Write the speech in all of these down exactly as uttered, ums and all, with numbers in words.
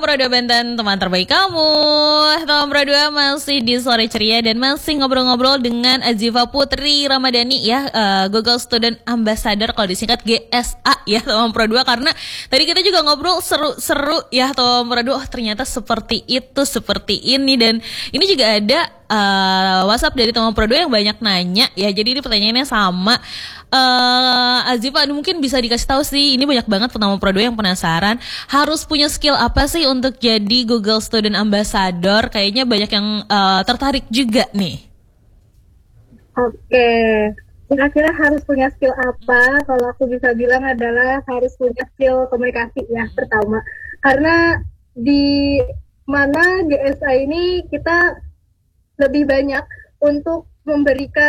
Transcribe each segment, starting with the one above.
Pro dua Banten, teman terbaik kamu. Teman Pro dua masih di sore ceria dan masih ngobrol-ngobrol dengan Azifa Putri Ramadhani ya, uh, Google Student Ambassador kalau disingkat G S A ya teman Pro dua. Karena tadi kita juga ngobrol seru-seru ya teman Pro dua. Oh ternyata seperti itu, seperti ini. Dan ini juga ada uh, WhatsApp dari teman Pro dua yang banyak nanya ya. Jadi ini pertanyaannya sama. Uh, Azifa mungkin bisa dikasih tahu sih, ini banyak banget teman Pro dua yang penasaran harus punya skill apa sih untuk jadi Google Student Ambassador. Kayaknya banyak yang uh, tertarik juga nih. Oke, kira-kira harus punya skill apa? Kalau aku bisa bilang adalah harus punya skill komunikasi ya pertama. Karena di mana G S A ini kita lebih banyak untuk memberikan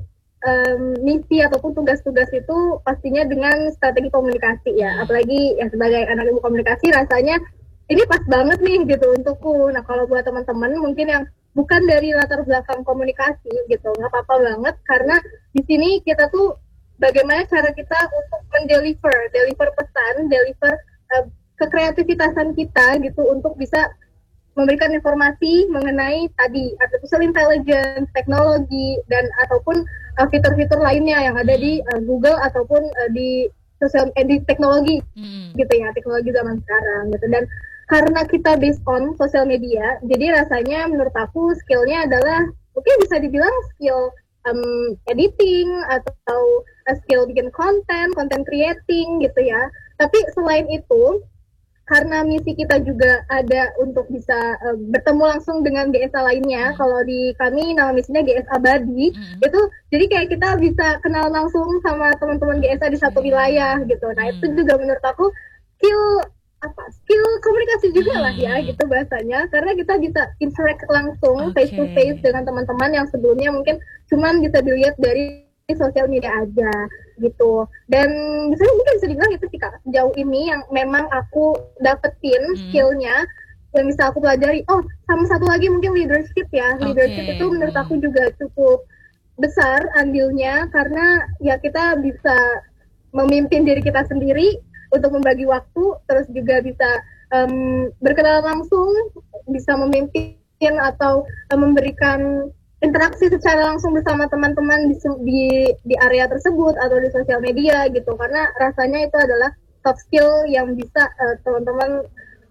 Um, misi ataupun tugas-tugas itu pastinya dengan strategi komunikasi ya, apalagi ya sebagai anak ilmu komunikasi rasanya ini pas banget nih gitu untukku. Nah kalau buat teman-teman mungkin yang bukan dari latar belakang komunikasi gitu, nggak apa-apa banget karena di sini kita tuh bagaimana cara kita untuk mendeliver, deliver pesan, deliver uh, kekreativitasan kita gitu untuk bisa memberikan informasi mengenai tadi artificial intelligence, teknologi dan ataupun uh, fitur-fitur lainnya yang ada di uh, Google ataupun uh, di sosial eh, di teknologi hmm. gitu ya, teknologi zaman sekarang gitu. Dan karena kita based on sosial media, jadi rasanya menurut aku skillnya adalah mungkin bisa dibilang skill um, editing atau uh, skill bikin konten, content creating gitu ya. Tapi selain itu karena misi kita juga ada untuk bisa uh, bertemu langsung dengan G S A lainnya. Mm. Kalau di kami nama misinya G S A Buddy. Mm. Itu jadi kayak kita bisa kenal langsung sama teman-teman G S A di satu wilayah gitu. Nah, mm. itu juga menurut aku skill apa? Skill komunikasi juga mm. lah ya gitu bahasanya. Karena kita bisa interact langsung okay. face to face dengan teman-teman yang sebelumnya mungkin cuman bisa dilihat dari sosial media aja gitu. Dan misalnya mungkin bisa dibilang itu sih Kak, sejauh ini yang memang aku dapetin hmm. skillnya yang bisa aku pelajari. Oh sama satu lagi mungkin leadership ya. Okay. Leadership itu menurut aku juga cukup besar andilnya karena ya kita bisa memimpin diri kita sendiri untuk membagi waktu, terus juga bisa um, berkenalan langsung, bisa memimpin atau um, memberikan interaksi secara langsung bersama teman-teman di, di di area tersebut atau di sosial media gitu, karena rasanya itu adalah soft skill yang bisa uh, teman-teman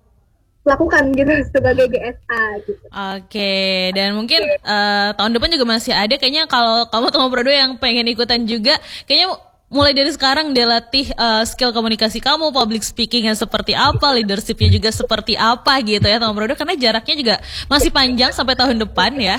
lakukan gitu sebagai G S A gitu. Oke, dan mungkin uh, tahun depan juga masih ada kayaknya. Kalau kamu teman Pro dua yang pengen ikutan juga, kayaknya mulai dari sekarang dia latih uh, skill komunikasi kamu, public speaking yang seperti apa, leadershipnya juga seperti apa gitu ya teman Pro dua, karena jaraknya juga masih panjang sampai tahun depan ya.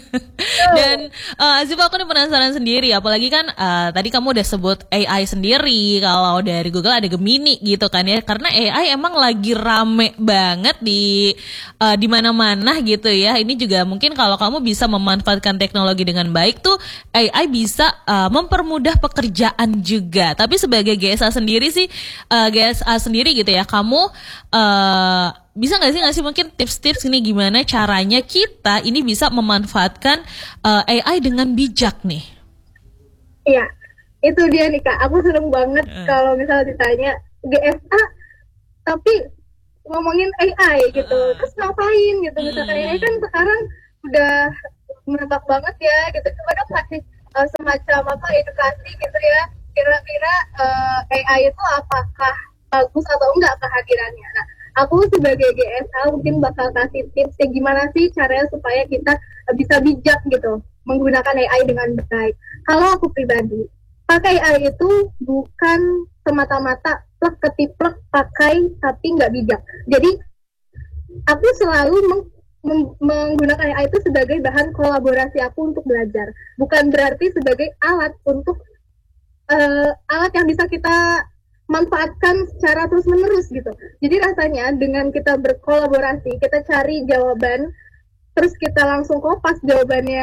Dan uh, Azifa, aku nih penasaran sendiri, apalagi kan uh, tadi kamu udah sebut A I sendiri, kalau dari Google ada Gemini gitu kan ya, karena A I emang lagi rame banget di uh, di mana-mana gitu ya. Ini juga mungkin kalau kamu bisa memanfaatkan teknologi dengan baik tuh A I bisa uh, mempermudah pekerjaan juga. Tapi sebagai G S A sendiri sih, uh, G S A sendiri gitu ya, kamu uh, bisa nggak sih ngasih mungkin tips-tips ini gimana caranya kita ini bisa memanfaatkan uh, A I dengan bijak nih? Iya, itu dia nih Kak. Aku seneng banget uh. kalau misalnya ditanya G S A tapi ngomongin A I gitu, uh. terus ngapain gitu? Misalkan uh. A I kan sekarang udah menetap banget ya gitu. Cuma kan masih uh, semacam apa edukasi gitu ya. Kira-kira uh, A I itu apakah bagus atau enggak kehadirannya? Nah, aku sebagai G S A mungkin bakal kasih tips ya gimana sih caranya supaya kita uh, bisa bijak gitu menggunakan A I dengan baik. Kalau aku pribadi, pakai A I itu bukan semata-mata plek ketiplek pakai tapi nggak bijak. Jadi aku selalu meng- meng- menggunakan A I itu sebagai bahan kolaborasi aku untuk belajar, bukan berarti sebagai alat untuk Uh, alat yang bisa kita manfaatkan secara terus-menerus gitu. Jadi rasanya dengan kita berkolaborasi, kita cari jawaban, terus kita langsung kopas jawabannya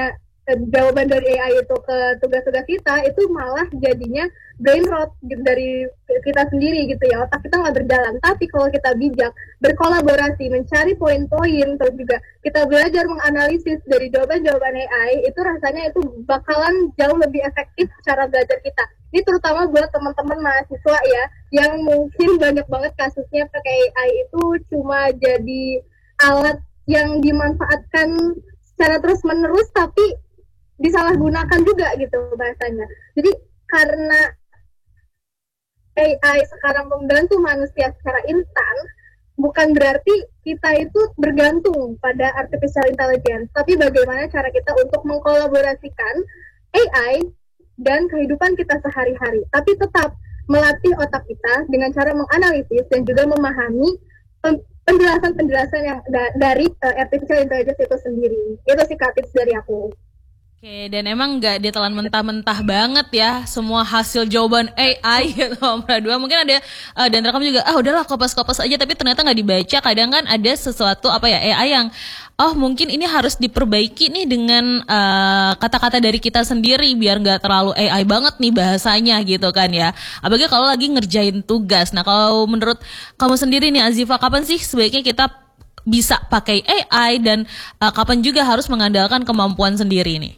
eh, jawaban dari A I itu ke tugas-tugas kita, itu malah jadinya brain rot gitu dari kita sendiri gitu ya, otak kita nggak berjalan. Tapi kalau kita bijak, berkolaborasi, mencari poin-poin, terus juga kita belajar menganalisis dari jawaban-jawaban A I, itu rasanya itu bakalan jauh lebih efektif cara belajar kita. Ini terutama buat teman-teman mahasiswa ya, yang mungkin banyak banget kasusnya pakai A I itu cuma jadi alat yang dimanfaatkan secara terus-menerus, tapi disalahgunakan juga gitu bahasanya. Jadi karena A I sekarang membantu manusia secara instan, bukan berarti kita itu bergantung pada artificial intelligence, tapi bagaimana cara kita untuk mengkolaborasikan A I dan kehidupan kita sehari-hari, tapi tetap melatih otak kita dengan cara menganalisis dan juga memahami penjelasan-penjelasan yang da- dari uh, artificial intelligence itu sendiri. Itu sih Kak, tips dari aku. Oke, dan emang nggak ditelan mentah-mentah banget ya semua hasil jawaban A I gitu Om Pradua. Mungkin ada uh, dan rekam juga, ah udahlah kopas-kopas aja, tapi ternyata nggak dibaca. Kadang kan ada sesuatu apa ya A I yang oh mungkin ini harus diperbaiki nih dengan uh, kata-kata dari kita sendiri biar nggak terlalu A I banget nih bahasanya gitu kan ya. Apalagi kalau lagi ngerjain tugas. Nah kalau menurut kamu sendiri nih Azifa, kapan sih sebaiknya kita bisa pakai A I dan uh, kapan juga harus mengandalkan kemampuan sendiri nih?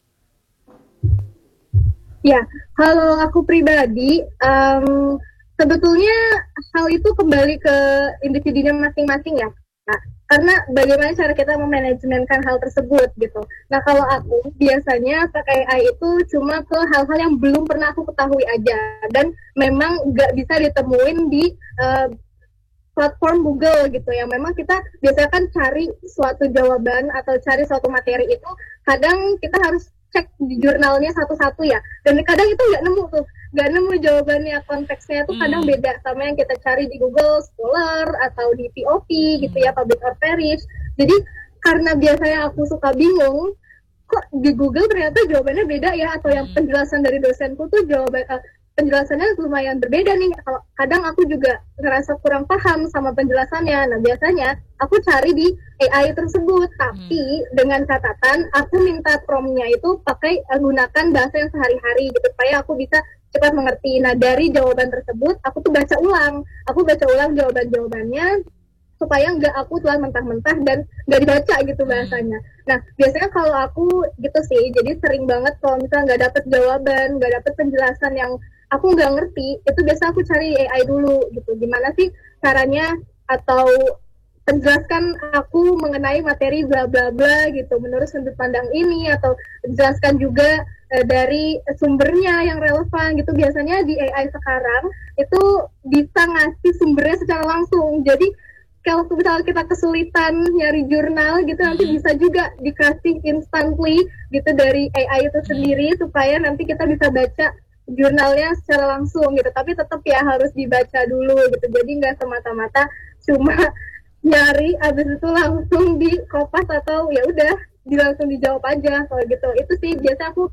Ya, kalau aku pribadi, um, sebetulnya hal itu kembali ke individunya masing-masing ya. Nah, karena bagaimana cara kita memanajemenkan hal tersebut gitu. Nah, kalau aku biasanya pakai A I itu cuma ke hal-hal yang belum pernah aku ketahui aja. Dan memang nggak bisa ditemuin di uh, platform Google gitu ya. Memang kita biasanya kan cari suatu jawaban atau cari suatu materi itu, kadang kita harus cek di jurnalnya satu-satu ya, dan kadang itu nggak nemu tuh, nggak nemu jawabannya, konteksnya tuh kadang beda sama yang kita cari di Google Scholar atau di P O P gitu ya, Public or Perish. Jadi karena biasanya aku suka bingung, kok di Google ternyata jawabannya beda ya, atau yang penjelasan dari dosenku tuh jawaban uh, penjelasannya lumayan berbeda nih. Kadang aku juga ngerasa kurang paham sama penjelasannya. Nah biasanya aku cari di A I tersebut, tapi hmm. dengan catatan aku minta prompt-nya itu pakai uh, gunakan bahasa yang sehari-hari gitu, supaya aku bisa cepat mengerti. Nah dari jawaban tersebut aku tuh baca ulang, aku baca ulang jawaban-jawabannya supaya nggak aku telan mentah-mentah dan nggak dibaca gitu bahasanya. Nah biasanya kalau aku gitu sih, jadi sering banget kalau misalnya nggak dapet jawaban, nggak dapet penjelasan yang aku nggak ngerti, itu biasa aku cari A I dulu gitu, gimana sih caranya, atau penjelaskan aku mengenai materi bla bla bla gitu menurut sudut pandang ini, atau jelaskan juga eh, dari sumbernya yang relevan gitu. Biasanya di A I sekarang itu bisa ngasih sumbernya secara langsung, jadi kalau misalnya kita kesulitan nyari jurnal gitu, nanti bisa juga dikasih instantly gitu dari A I itu sendiri, supaya nanti kita bisa baca jurnalnya secara langsung gitu. Tapi tetap ya harus dibaca dulu gitu, jadi nggak semata-mata cuma nyari abis itu langsung di kopas atau ya udah langsung dijawab aja kalau gitu. Itu sih biasa aku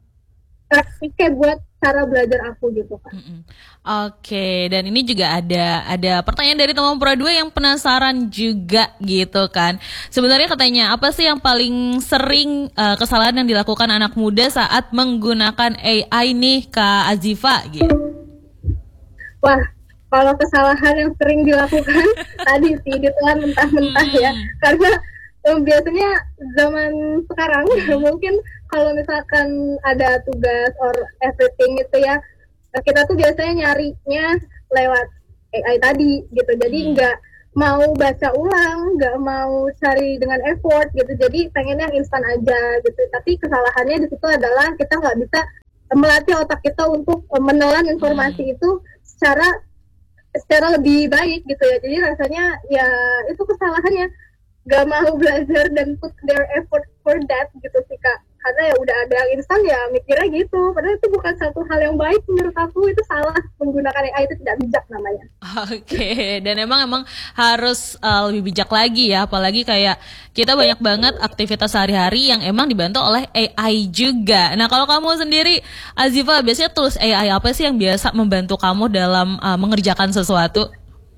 pakai buat cara belajar aku gitu kan. Mm-mm. Oke, dan ini juga ada ada pertanyaan dari teman Pradua yang penasaran juga gitu kan. Sebenarnya katanya apa sih yang paling sering uh, kesalahan yang dilakukan anak muda saat menggunakan A I nih Kak Azifa gitu? Wah, kalau kesalahan yang sering dilakukan tadi sih ditelan mentah-mentah ya. Karena um, biasanya zaman sekarang mungkin kalau misalkan ada tugas or everything itu ya, kita tuh biasanya nyarinya lewat A I tadi gitu. Jadi nggak mau baca ulang, nggak mau cari dengan effort gitu. Jadi pengennya instan aja gitu. Tapi kesalahannya di situ adalah kita nggak bisa melatih otak kita untuk menelan informasi itu secara secara lebih baik gitu ya. Jadi rasanya ya itu kesalahannya, nggak mau belajar dan put their effort for that gitu sih Kak. Karena ya udah ada yang instan ya mikirnya gitu, padahal itu bukan satu hal yang baik menurut aku. Itu salah, menggunakan A I itu tidak bijak namanya. Oke, okay. Dan emang emang harus uh, lebih bijak lagi ya, apalagi kayak kita banyak banget aktivitas sehari-hari yang emang dibantu oleh A I juga. Nah kalau kamu sendiri Azifa, biasanya tools A I apa sih yang biasa membantu kamu dalam uh, mengerjakan sesuatu?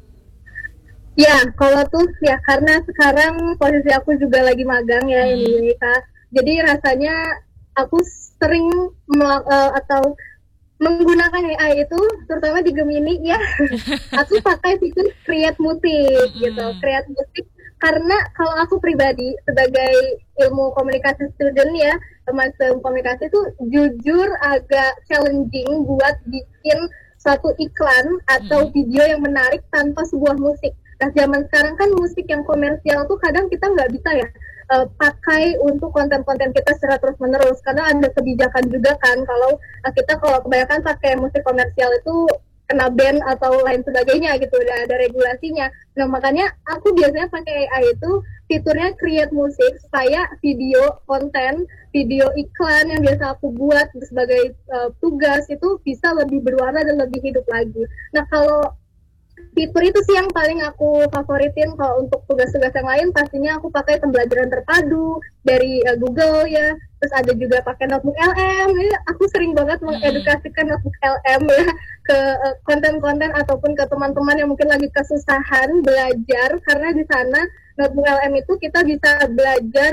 Ya kalau tools ya, karena sekarang posisi aku juga lagi magang ya hmm. ini Kak. Jadi rasanya aku sering melak- uh, atau menggunakan A I itu terutama di Gemini ya. Aku pakai fitur create musik gitu, Mm-mm. create musik karena kalau aku pribadi sebagai ilmu komunikasi student ya, masuk komunikasi itu jujur agak challenging buat bikin suatu iklan atau Mm-mm. video yang menarik tanpa sebuah musik. Nah, zaman sekarang kan musik yang komersial tuh kadang kita nggak bisa ya uh, pakai untuk konten-konten kita secara terus-menerus karena ada kebijakan juga kan kalau uh, kita kalau kebanyakan pakai musik komersial itu kena ban atau lain sebagainya gitu, udah ada regulasinya. Nah makanya aku biasanya pakai A I itu fiturnya create musik supaya video konten, video iklan yang biasa aku buat sebagai uh, tugas itu bisa lebih berwarna dan lebih hidup lagi. Nah kalau fitur itu sih yang paling aku favoritin. Kalau untuk tugas-tugas yang lain pastinya aku pakai pembelajaran terpadu dari uh, Google ya. Terus ada juga pakai notebook L M. Jadi aku sering banget mengedukasikan notebook L M ya ke uh, konten-konten ataupun ke teman-teman yang mungkin lagi kesusahan belajar, karena di sana notebook L M itu kita bisa belajar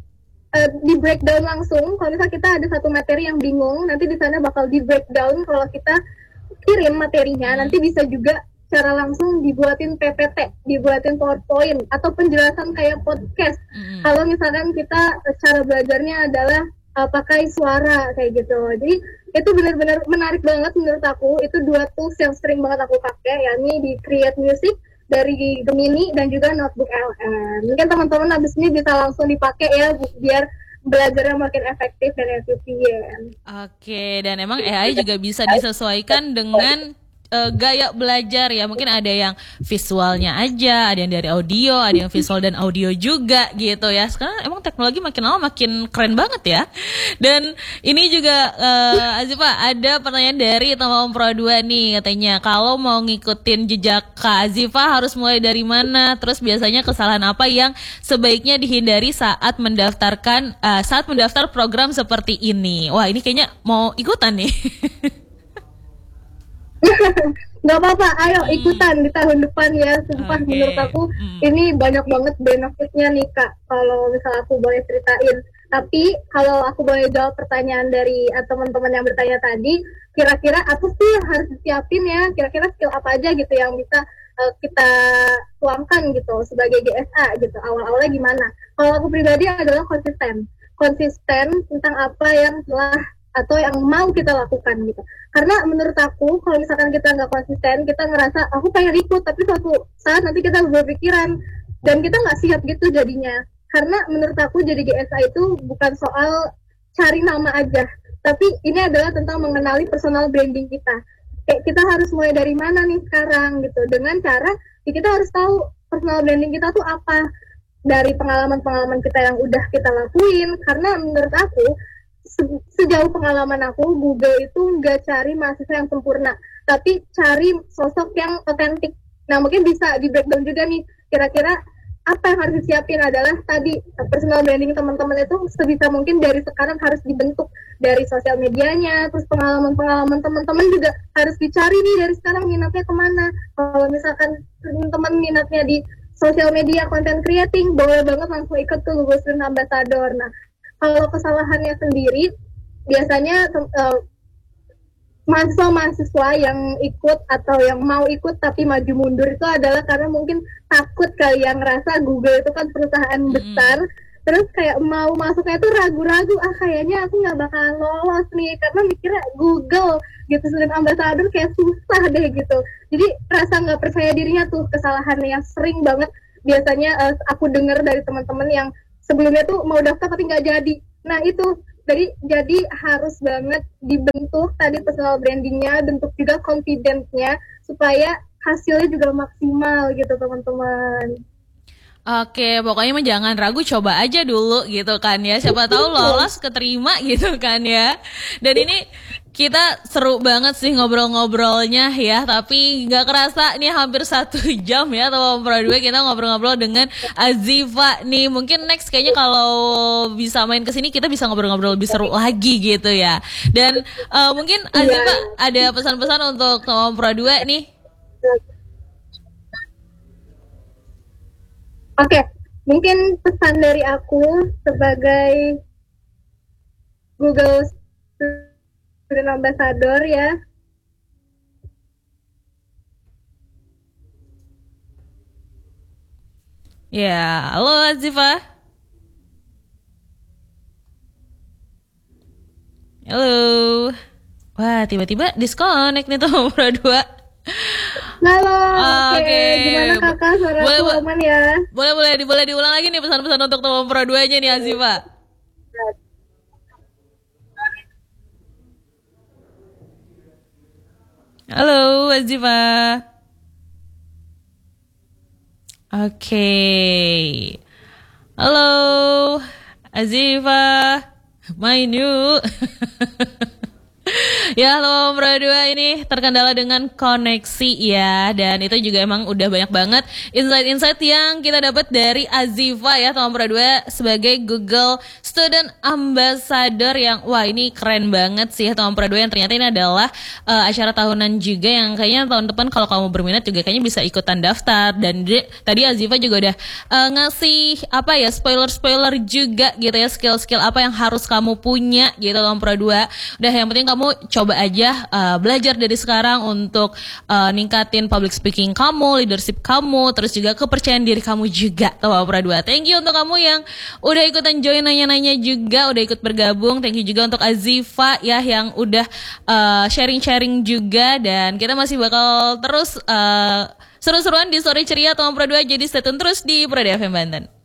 uh, di breakdown langsung. Kalau misalnya kita ada satu materi yang bingung, nanti di sana bakal di breakdown. Kalau kita kirim materinya, nanti bisa juga secara langsung dibuatin P P T, dibuatin PowerPoint, atau penjelasan kayak podcast. Mm-hmm. Kalau misalkan kita cara belajarnya adalah uh, pakai suara kayak gitu. Jadi itu benar-benar menarik banget menurut aku. Itu dua tools yang sering banget aku pakai, yakni di Create Music dari Gemini dan juga Notebook L M. Mungkin teman-teman habis ini bisa langsung dipakai ya biar belajarnya makin efektif dan efisien. Oke, dan emang A I juga bisa disesuaikan dengan uh, gaya belajar ya. Mungkin ada yang visualnya aja, ada yang dari audio, ada yang visual dan audio juga gitu ya. Sekarang emang teknologi makin lama makin keren banget ya. Dan ini juga uh, Azifa, ada pertanyaan dari teman Pro dua nih, katanya kalau mau ngikutin jejak Kak Azifa harus mulai dari mana? Terus biasanya kesalahan apa yang sebaiknya dihindari saat mendaftarkan uh, saat mendaftar program seperti ini? Wah, ini kayaknya mau ikutan nih. Gak apa-apa, ayo ikutan di tahun depan ya. Sumpah okay. Menurut aku hmm. ini banyak banget benefitnya nih Kak, kalau misalnya aku boleh ceritain. Tapi kalau aku boleh jawab pertanyaan dari uh, teman-teman yang bertanya tadi, kira-kira apa sih yang harus disiapin ya? Kira-kira skill apa aja gitu yang bisa uh, kita tuangkan gitu sebagai G S A gitu. Awal-awalnya gimana? Kalau aku pribadi adalah konsisten. Konsisten tentang apa yang telah atau yang mau kita lakukan gitu. Karena menurut aku kalau misalkan kita nggak konsisten, kita ngerasa aku pengen ikut tapi suatu saat nanti kita berpikiran dan kita nggak siap gitu jadinya. Karena menurut aku jadi G S A itu bukan soal cari nama aja, tapi ini adalah tentang mengenali personal branding kita. Kayak kita harus mulai dari mana nih sekarang gitu, dengan cara ya kita harus tahu personal branding kita tuh apa dari pengalaman-pengalaman kita yang udah kita lakuin. Karena menurut aku sejauh pengalaman aku, Google itu nggak cari mahasiswa yang sempurna, tapi cari sosok yang otentik. Nah mungkin bisa di breakdown juga nih, kira-kira apa yang harus disiapin adalah tadi personal branding teman-teman itu sebisa mungkin dari sekarang harus dibentuk dari sosial medianya, terus pengalaman-pengalaman teman-teman juga harus dicari nih dari sekarang minatnya kemana. Kalau misalkan teman-teman minatnya di sosial media content creating, boleh banget langsung ikut ke Google Student Ambassador. Nah kalau kesalahannya sendiri, biasanya uh, mahasiswa-mahasiswa yang ikut atau yang mau ikut tapi maju mundur itu adalah karena mungkin takut kali yang ngerasa Google itu kan perusahaan besar, mm. terus kayak mau masuknya itu ragu-ragu, ah kayaknya aku nggak bakalan lolos nih karena mikirnya Google gitu, student ambassador kayak susah deh gitu. Jadi rasa nggak percaya dirinya tuh kesalahan yang sering banget biasanya uh, aku dengar dari teman-teman yang sebelumnya tuh mau daftar tapi nggak jadi. Nah itu jadi jadi harus banget dibentuk tadi personal brandingnya, bentuk juga confidence-nya supaya hasilnya juga maksimal gitu teman-teman. Oke, pokoknya mah jangan ragu, coba aja dulu gitu kan ya. Siapa tahu lolos, keterima gitu kan ya. Dan ini kita seru banget sih ngobrol-ngobrolnya ya, tapi nggak kerasa nih hampir satu jam ya atau Pro dua kita ngobrol-ngobrol dengan Azifa nih. Mungkin next kayaknya kalau bisa main kesini kita bisa ngobrol-ngobrol lebih seru lagi gitu ya. Dan uh, mungkin Azifa ada pesan-pesan untuk Pro dua nih. Oke, mungkin pesan dari aku sebagai Google Student Ambassador ya. Ya, halo Azifa. Halo. Wah, tiba-tiba disconnect nih tuh Pro dua. Halo, Ah, oke. Oke. Gimana kakak? Suara Boleh, aku bo- aman ya? boleh, boleh, di- boleh diulang lagi nih pesan-pesan untuk teman Pro dua-nya nih Azifa. Halo Azifa. Oke. Halo Azifa. Main yuk. Ya, halo Pro dua ini terkendala dengan koneksi ya. Dan itu juga emang udah banyak banget insight-insight yang kita dapat dari Azifa ya, teman Pro dua sebagai Google Student Ambassador yang wah ini keren banget sih ya teman Pro dua, yang ternyata ini adalah eh, acara tahunan juga yang kayaknya tahun depan kalau kamu berminat juga kayaknya bisa ikutan daftar. Dan di- tadi Azifa juga udah eh, ngasih apa ya, spoiler-spoiler juga gitu ya, skill-skill apa yang harus kamu punya gitu teman Pro dua. Udah, yang penting kamu coba aja uh, belajar dari sekarang untuk uh, ningkatin public speaking kamu, leadership kamu, terus juga kepercayaan diri kamu juga tuh Pro dua. Thank you untuk kamu yang udah ikutan join nanya-nanya juga, udah ikut bergabung. Thank you juga untuk Azifa ya yang udah uh, sharing-sharing juga, dan kita masih bakal terus uh, seru-seruan di Sore Ceria Tom Pro dua, jadi stay tune terus di Pro dua F M Banten.